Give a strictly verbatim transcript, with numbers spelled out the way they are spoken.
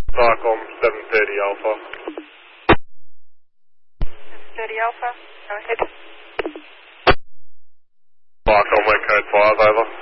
Stockholm seven thirty Alpha. seven thirty Alpha, go ahead. Stockholm, Wake Code five, over.